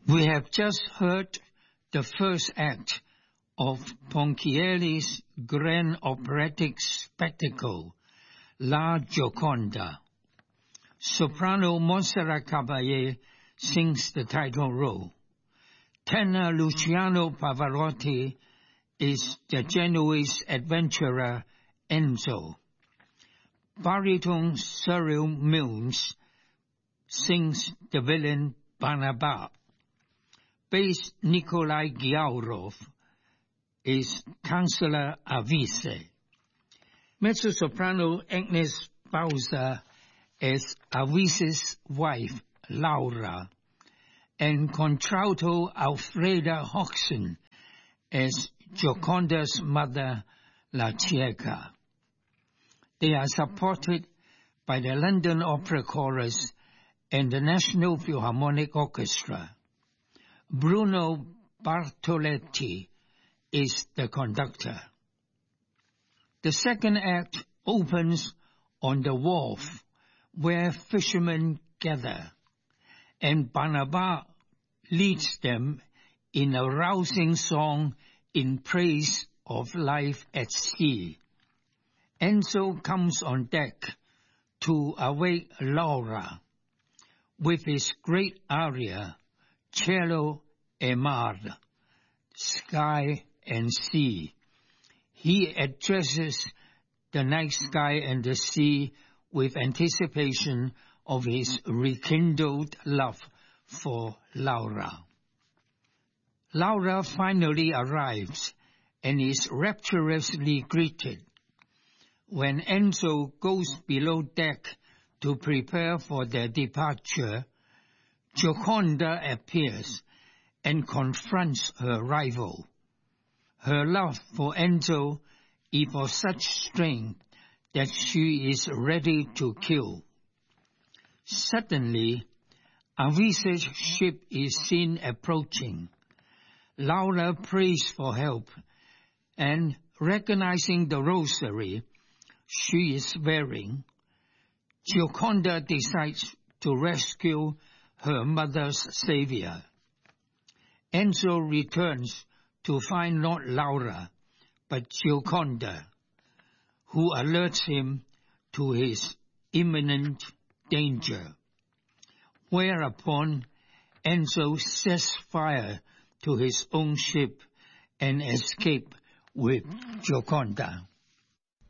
We have just heard the first act of Ponchielli's grand operatic spectacle, La Gioconda. Soprano Montserrat Caballé sings the title role. Tenor Luciano Pavarotti is the Genoese adventurer Enzo. Baritone Cyril Milnes sings the villain Barnaba. Bass Nikolai Giaurov is Councillor Avise. Mezzo-soprano Agnes Bauza as Avise's wife, Laura, and contralto Alfreda Hoxton as Gioconda's mother, La Cieca. They are supported by the London Opera Chorus and the National Philharmonic Orchestra. Bruno Bartoletti is the conductor. The second act opens on the wharf where fishermen gather, and Barnaba leads them in a rousing song in praise of life at sea. Enzo comes on deck to awake Laura with his great aria, Cielo e Mar, Sky and Sea. He addresses the night sky and the sea with anticipation of his rekindled love for Laura. Laura finally arrives and is rapturously greeted. When Enzo goes below deck to prepare for their departure, Gioconda appears and confronts her rival. Her love for Enzo is of such strength that she is ready to kill. Suddenly, Avise's ship is seen approaching. Laura prays for help, and recognizing the rosary she is wearing, Gioconda decides to rescue her mother's savior. Enzo returns to find not Laura, but Gioconda, who alerts him to his imminent danger. Whereupon Enzo sets fire to his own ship and escapes with Gioconda.